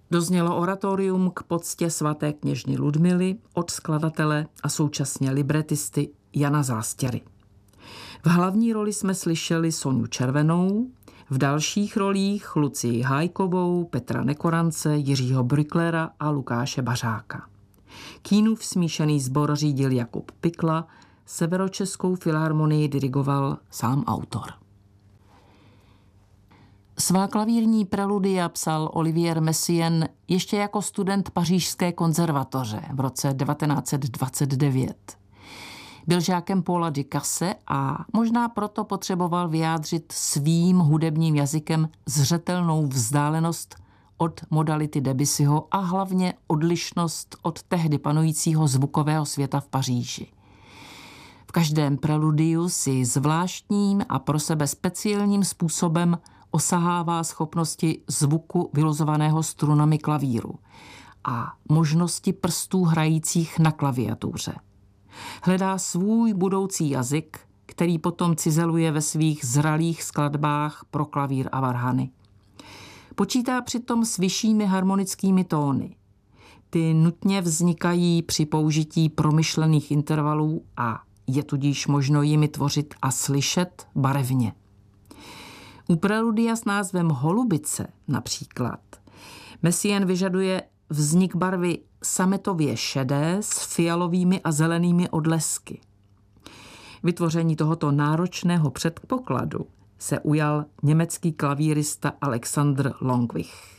Doznělo oratorium k poctě svaté kněžny Ludmily od skladatele a současně libretisty Jana Zástěry. V hlavní roli jsme slyšeli Soňu Červenou, v dalších rolích Lucii Hájkovou, Petra Nekorance, Jiřího Brücklera a Lukáše Bařáka. Kínův smíšený sbor řídil Jakub Pikla, Severočeskou filharmonii dirigoval sám autor. Svá klavírní preludia psal Olivier Messiaen ještě jako student Pařížské konzervatoře v roce 1929. Byl žákem Paula Ducasse a možná proto potřeboval vyjádřit svým hudebním jazykem zřetelnou vzdálenost od modality Debussyho a hlavně odlišnost od tehdy panujícího zvukového světa v Paříži. V každém preludiu si zvláštním a pro sebe speciálním způsobem osahává schopnosti zvuku vylozovaného strunami klavíru a možnosti prstů hrajících na klaviatuře. Hledá svůj budoucí jazyk, který potom cizeluje ve svých zralých skladbách pro klavír a varhany. Počítá přitom s vyššími harmonickými tóny. Ty nutně vznikají při použití promyšlených intervalů a je tudíž možno jimi tvořit a slyšet barevně. U preludia s názvem Holubice například Messiaen vyžaduje vznik barvy sametově šedé s fialovými a zelenými odlesky. Vytvoření tohoto náročného předpokladu se ujal německý klavírista Alexander Longwich.